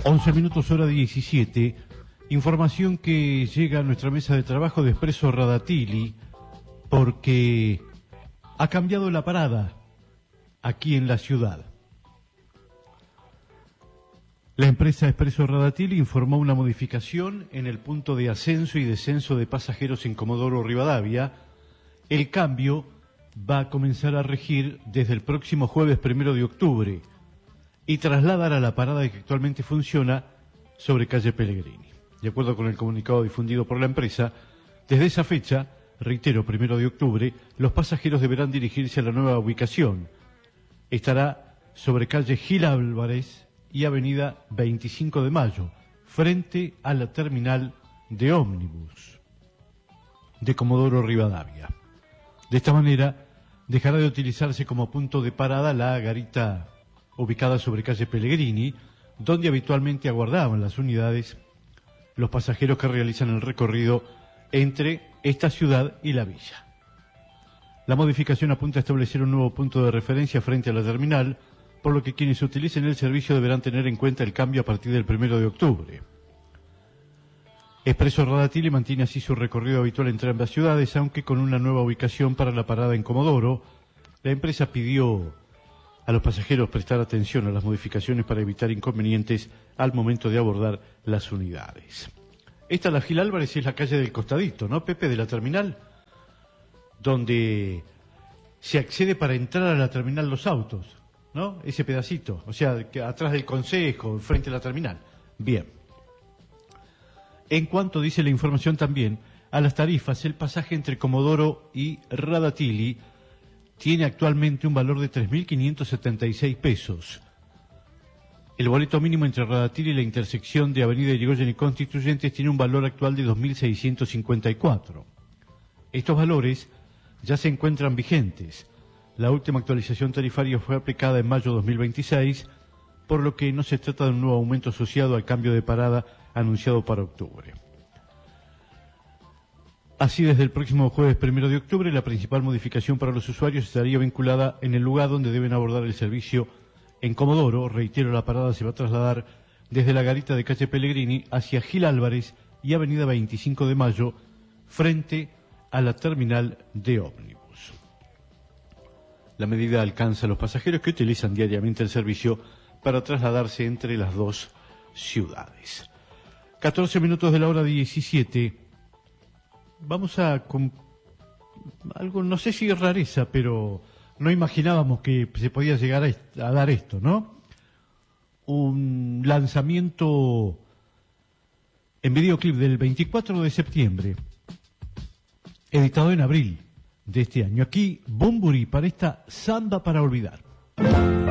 11 minutos hora 17, información que llega a nuestra mesa de trabajo de Expreso Radatili, porque ha cambiado la parada aquí en la ciudad. La empresa Expreso Radatili informó una modificación en el punto de ascenso y descenso de pasajeros en Comodoro Rivadavia. El cambio va a comenzar a regir desde el próximo jueves 1 de octubre y trasladar a la parada que actualmente funciona sobre calle Pellegrini. De acuerdo con el comunicado difundido por la empresa, desde esa fecha, reitero, 1 de octubre, los pasajeros deberán dirigirse a la nueva ubicación. Estará sobre calle Gil Álvarez y avenida 25 de Mayo, frente a la terminal de ómnibus de Comodoro Rivadavia. De esta manera, dejará de utilizarse como punto de parada la garita ubicada sobre calle Pellegrini, donde habitualmente aguardaban las unidades los pasajeros que realizan el recorrido entre esta ciudad y la villa. La modificación apunta a establecer un nuevo punto de referencia frente a la terminal, por lo que quienes utilicen el servicio deberán tener en cuenta el cambio a partir del 1 de octubre. Expreso Radatili mantiene así su recorrido habitual entre ambas ciudades, aunque con una nueva ubicación para la parada en Comodoro. La empresa pidió a los pasajeros prestar atención a las modificaciones para evitar inconvenientes al momento de abordar las unidades. Esta, la Gil Álvarez, es la calle del costadito, ¿no, Pepe, de la terminal? Donde se accede para entrar a la terminal los autos, ¿no? Ese pedacito, o sea, que atrás del Consejo, frente a la terminal. Bien. En cuanto, dice la información también, a las tarifas, el pasaje entre Comodoro y Radatili tiene actualmente un valor de 3.576 pesos. El boleto mínimo entre Radatili y la intersección de Avenida Irigoyen y Constituyentes tiene un valor actual de 2.654. Estos valores ya se encuentran vigentes. La última actualización tarifaria fue aplicada en mayo de 2026, por lo que no se trata de un nuevo aumento asociado al cambio de parada anunciado para octubre. Así, desde el próximo jueves 1 de octubre, la principal modificación para los usuarios estaría vinculada en el lugar donde deben abordar el servicio en Comodoro. Reitero, la parada se va a trasladar desde la garita de calle Pellegrini hacia Gil Álvarez y avenida 25 de Mayo, frente a la terminal de ómnibus. La medida alcanza a los pasajeros que utilizan diariamente el servicio para trasladarse entre las dos ciudades. 14 minutos de la hora 17. Vamos a algo, no sé si es rareza, pero no imaginábamos que se podía llegar a dar esto, ¿no? Un lanzamiento en videoclip del 24 de septiembre, editado en abril de este año. Aquí, Bunbury para esta Samba para olvidar.